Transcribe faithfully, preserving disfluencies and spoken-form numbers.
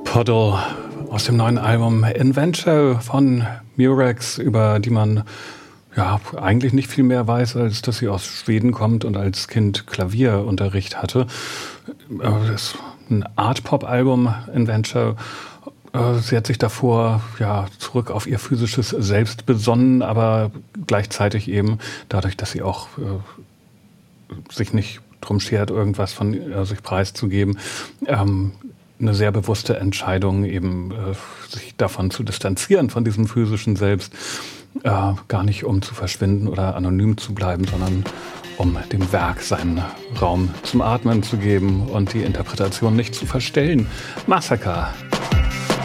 Puddle aus dem neuen Album Invention von Murex, über die man ja eigentlich nicht viel mehr weiß, als dass sie aus Schweden kommt und als Kind Klavierunterricht hatte. Das ist ein Art-Pop-Album, Invention. Sie hat sich davor ja zurück auf ihr physisches Selbst besonnen, aber gleichzeitig eben dadurch, dass sie auch äh, sich nicht drum schert, irgendwas von äh, sich preiszugeben, ähm, eine sehr bewusste Entscheidung, eben äh, sich davon zu distanzieren, von diesem physischen Selbst, äh, gar nicht um zu verschwinden oder anonym zu bleiben, sondern um dem Werk seinen Raum zum Atmen zu geben und die Interpretation nicht zu verstellen. Massacre.